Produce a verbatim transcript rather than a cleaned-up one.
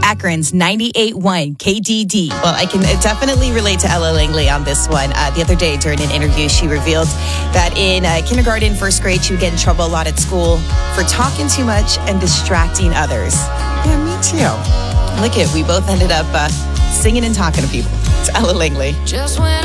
Akron's ninety-eight point one K D D. Well, I can definitely relate to Ella Langley on this one. Uh, the other day during an interview, she revealed that in uh, kindergarten, first grade, she would get in trouble a lot at school for talking too much and distracting others. Yeah, me too. Look at, we both ended up uh, singing and talking to people. It's Ella Langley. Just when